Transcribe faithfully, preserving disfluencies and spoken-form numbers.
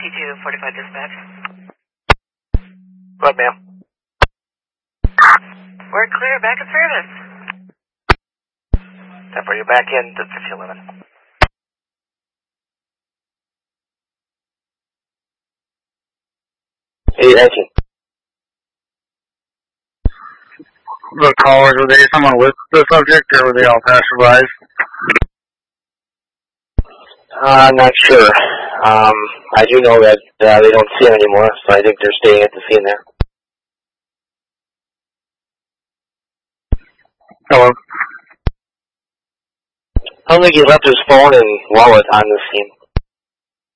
two forty-five dispatch. Go ahead, ma'am. We're clear, back in service. Time for you back in to fifty eleven. Hey, action. The callers, were they someone with the subject, or were they all passerbys? Uh, I'm not sure. Um, I do know that uh, they don't see him anymore, so I think they're staying at the scene there. Hello? I don't think he left his phone and wallet on the scene.